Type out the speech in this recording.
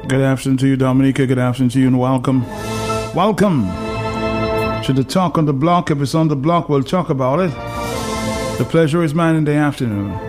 Good afternoon to you, Dominica. Good afternoon to you, and welcome. Welcome to the Talk on the Block. If it's on the block, we'll talk about it. The pleasure is mine in the afternoon.